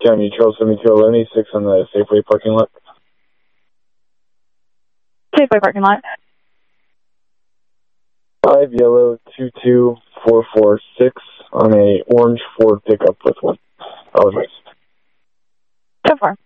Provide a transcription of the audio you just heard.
County Trail 72 Ohlone, 6 on the Safeway parking lot. Safeway parking lot. 5 yellow 22446 on a orange Ford pickup with one. Oh, nice. So far.